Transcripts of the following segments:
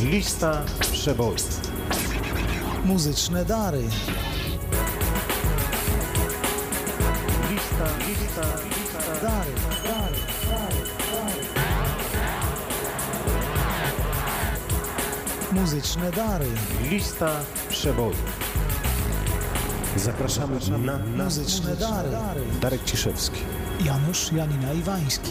Lista przebojów. Muzyczne dary. Lista Dary. Muzyczne dary. Lista przebojów. Zapraszamy na Muzyczne dary. Darek Ciszewski. Janusz Janina Iwański.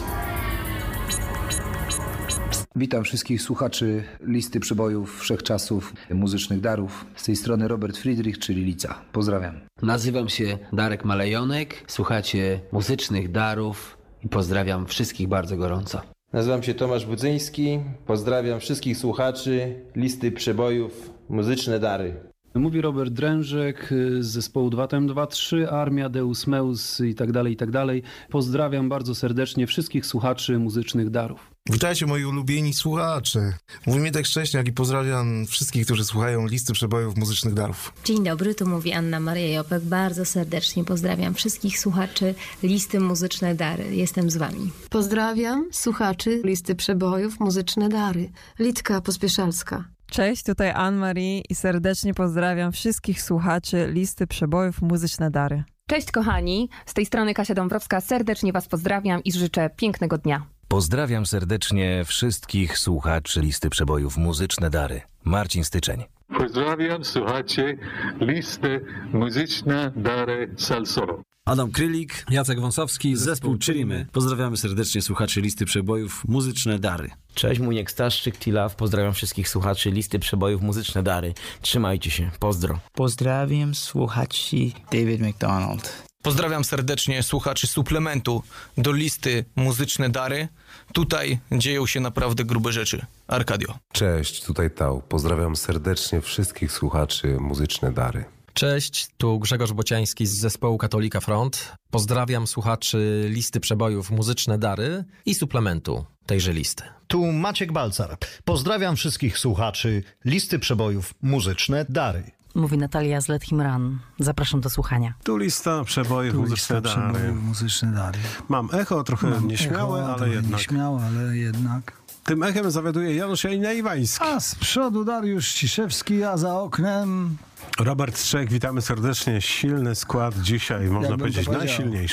Witam wszystkich słuchaczy Listy Przebojów Wszechczasów Muzycznych Darów. Z tej strony Robert Friedrich, czyli Lica. Pozdrawiam. Nazywam się Darek Malejonek, słuchacie Muzycznych Darów i pozdrawiam wszystkich bardzo gorąco. Nazywam się Tomasz Budzyński, pozdrawiam wszystkich słuchaczy Listy Przebojów Muzyczne Dary. Mówi Robert Drężek z zespołu 2TM23, Armia, Deus Meus i tak dalej. Pozdrawiam bardzo serdecznie wszystkich słuchaczy Muzycznych Darów. Witajcie moi ulubieni słuchacze. Mówi Mietek Szcześniak i pozdrawiam wszystkich, którzy słuchają Listy Przebojów Muzycznych Darów. Dzień dobry, tu mówi Anna Maria Jopek. Bardzo serdecznie pozdrawiam wszystkich słuchaczy Listy Muzyczne Dary. Jestem z wami. Pozdrawiam słuchaczy Listy Przebojów Muzyczne Dary. Litka Pospieszalska. Cześć, tutaj Anne-Marie i serdecznie pozdrawiam wszystkich słuchaczy Listy Przebojów Muzyczne Dary. Cześć kochani, z tej strony Kasia Dąbrowska, serdecznie was pozdrawiam i życzę pięknego dnia. Pozdrawiam serdecznie wszystkich słuchaczy Listy Przebojów Muzyczne Dary. Marcin Styczeń. Pozdrawiam słuchacie Listy Muzyczne Dary Salsoro. Adam Krylik, Jacek Wąsowski, zespół Chillimy. Pozdrawiamy serdecznie słuchaczy Listy Przebojów Muzyczne Dary. Cześć, Muniek Staszczyk, Tilaw. Pozdrawiam wszystkich słuchaczy Listy Przebojów Muzyczne Dary. Trzymajcie się, pozdro. Pozdrawiam słuchaczy David McDonald. Pozdrawiam serdecznie słuchaczy suplementu do Listy Muzyczne Dary. Tutaj dzieją się naprawdę grube rzeczy. Arkadio. Cześć, tutaj Tał. Pozdrawiam serdecznie wszystkich słuchaczy Muzyczne Dary. Cześć, tu Grzegorz Bociański z zespołu Katolika Front. Pozdrawiam słuchaczy Listy Przebojów Muzyczne Dary i suplementu tejże listy. Tu Maciek Balcar. Pozdrawiam wszystkich słuchaczy Listy Przebojów Muzyczne Dary. Mówi Natalia z Let Him Run. Zapraszam do słuchania. Tu Lista Przebojów Muzyczne Dary. Muzyczne Dary. Mam echo, trochę nieśmiałe, ale jednak. Nieśmiałe, ale jednak. Tym echem zawiaduje Janusz Janina Iwański. A z przodu Dariusz Ciszewski, a za oknem... Robert Strzech, witamy serdecznie. Silny skład dzisiaj, można powiedzieć najsilniejszy.